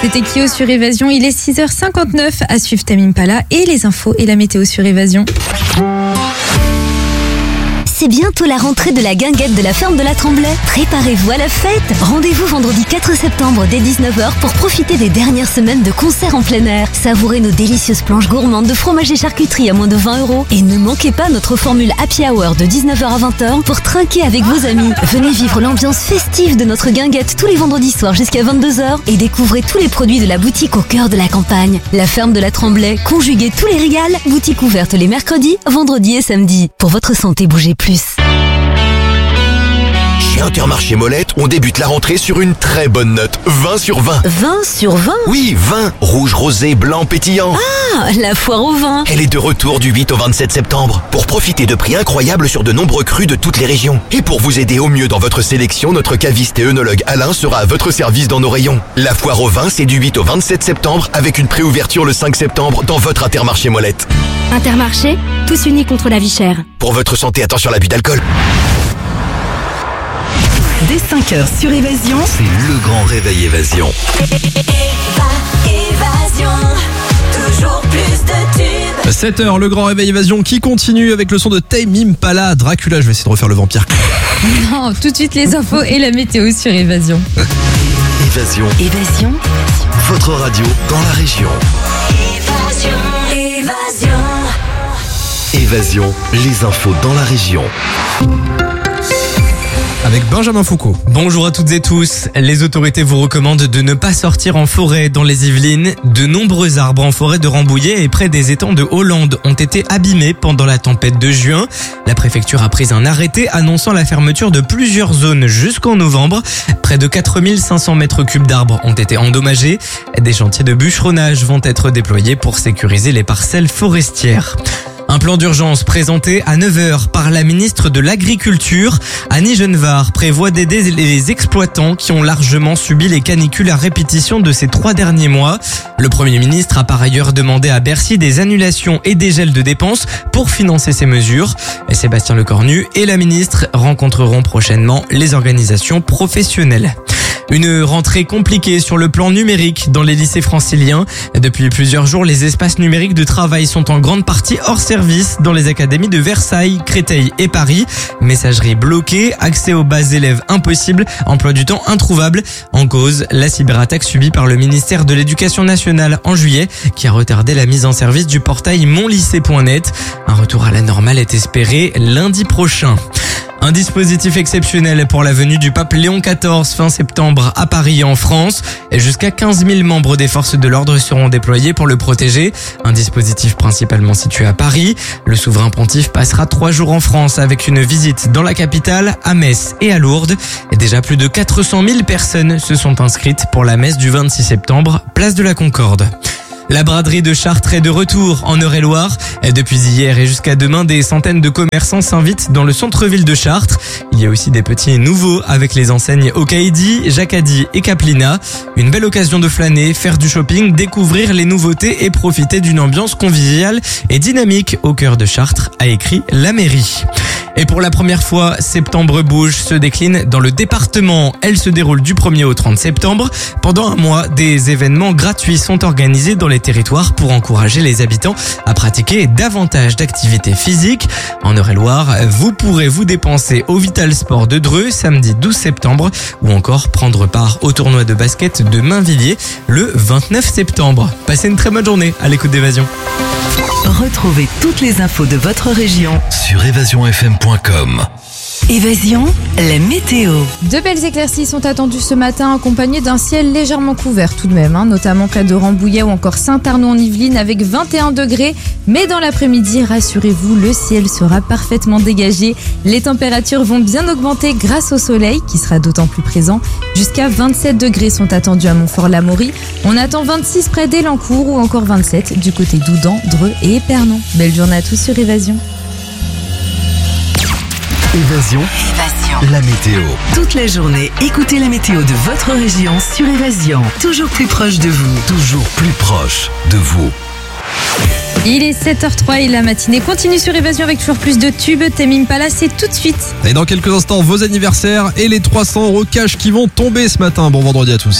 C'était Kyo sur Évasion, il est 6h59 à suivre Tame Impala et les infos et la météo sur Évasion. C'est bientôt la rentrée de la guinguette de la ferme de la Tremblay. Préparez-vous à la fête. Rendez-vous vendredi 4 septembre dès 19h pour profiter des dernières semaines de concerts en plein air. Savourez nos délicieuses planches gourmandes de fromage et charcuterie à moins de 20 €. Et ne manquez pas notre formule Happy Hour de 19h à 20h pour trinquer avec vos amis. Venez vivre l'ambiance festive de notre guinguette tous les vendredis soirs jusqu'à 22h et découvrez tous les produits de la boutique au cœur de la campagne. La ferme de la Tremblay, conjuguez tous les régals. Boutique ouverte les mercredis, vendredis et samedis. Pour votre santé, bougez plus. Chez Intermarché Molette, on débute la rentrée sur une très bonne note. 20 sur 20. 20 sur 20 ? Oui, 20. Rouge, rosé, blanc, pétillant. Ah, la foire au vin. Elle est de retour du 8 au 27 septembre pour profiter de prix incroyables sur de nombreux crus de toutes les régions. Et pour vous aider au mieux dans votre sélection, notre caviste et œnologue Alain sera à votre service dans nos rayons. La foire au vin, c'est du 8 au 27 septembre avec une préouverture le 5 septembre dans votre Intermarché Molette. Intermarché, tous unis contre la vie chère. Pour votre santé, attention à l'abus d'alcool. Dès 5h sur Évasion, C'est le grand réveil Évasion. Évasion, toujours plus de tubes. 7h, le grand réveil Évasion qui continue avec le son de Tame Impala, Dracula. Je vais essayer de refaire le vampire. Non, tout de suite les infos et la météo sur Évasion. Évasion, Évasion. votre radio dans la région. Évasion. Évasion, les infos dans la région. Avec Benjamin Foucault. Bonjour à toutes et tous. Les autorités vous recommandent de ne pas sortir en forêt dans les Yvelines. De nombreux arbres en forêt de Rambouillet et près des étangs de Hollande ont été abîmés pendant la tempête de juin. La préfecture a pris un arrêté annonçant la fermeture de plusieurs zones jusqu'en novembre. Près de 4500 mètres cubes d'arbres ont été endommagés. Des chantiers de bûcheronnage vont être déployés pour sécuriser les parcelles forestières. Un plan d'urgence présenté à 9h par la ministre de l'Agriculture. Annie Genevard prévoit d'aider les exploitants qui ont largement subi les canicules à répétition de ces 3 derniers mois. Le Premier ministre a par ailleurs demandé à Bercy des annulations et des gels de dépenses pour financer ces mesures. Sébastien Lecornu et la ministre rencontreront prochainement les organisations professionnelles. Une rentrée compliquée sur le plan numérique dans les lycées franciliens. Depuis plusieurs jours, les espaces numériques de travail sont en grande partie hors service dans les académies de Versailles, Créteil et Paris. Messagerie bloquée, accès aux bases élèves impossible, emploi du temps introuvable. En cause, la cyberattaque subie par le ministère de l'Éducation nationale en juillet qui a retardé la mise en service du portail monlycée.net. Un retour à la normale est espéré lundi prochain. Un dispositif exceptionnel pour la venue du pape Léon XIV fin septembre à Paris et en France. Jusqu'à 15 000 membres des forces de l'ordre seront déployés pour le protéger. Un dispositif principalement situé à Paris. Le souverain pontife passera 3 jours en France avec une visite dans la capitale, à Metz et à Lourdes. Et déjà plus de 400 000 personnes se sont inscrites pour la messe du 26 septembre, place de la Concorde. La braderie de Chartres est de retour en Eure-et-Loire. Depuis hier et jusqu'à demain, des centaines de commerçants s'invitent dans le centre-ville de Chartres. Il y a aussi des petits nouveaux avec les enseignes Okaidi, Jacadi et Caplina. Une belle occasion de flâner, faire du shopping, découvrir les nouveautés et profiter d'une ambiance conviviale et dynamique au cœur de Chartres, a écrit la mairie. Et pour la première fois, Septembre Bouge se décline dans le département. Elle se déroule du 1er au 30 septembre. Pendant un mois, des événements gratuits sont organisés dans les territoires pour encourager les habitants à pratiquer davantage d'activités physiques. En Eure-et-Loire, vous pourrez vous dépenser au Vital Sport de Dreux samedi 12 septembre ou encore prendre part au tournoi de basket de Mainvilliers le 29 septembre. Passez une très bonne journée à l'écoute d'Évasion. retrouvez toutes les infos de votre région. Sur évasionfm.com. Évasion, la météo. De belles éclaircies sont attendues ce matin accompagnées d'un ciel légèrement couvert tout de même, notamment près de Rambouillet ou encore Saint-Arnaud-en-Yvelines avec 21 degrés. Mais dans l'après-midi, rassurez-vous, le ciel sera parfaitement dégagé. Les températures vont bien augmenter grâce au soleil qui sera d'autant plus présent. Jusqu'à 27 degrés sont attendus à Montfort-l'Amaury. On attend 26 près d'Élancourt ou encore 27 du côté d'Oudan, Dreux et Épernon. Belle journée à tous sur Évasion. Évasion, la météo. Toute la journée, écoutez la météo de votre région sur Évasion. Toujours plus proche de vous. Toujours plus proche de vous. Il est 7h03 et la matinée continue sur Évasion avec toujours plus de tubes. Tame Impala, c'est tout de suite. Et dans quelques instants, vos anniversaires et les 300 € cash qui vont tomber ce matin. Bon vendredi à tous.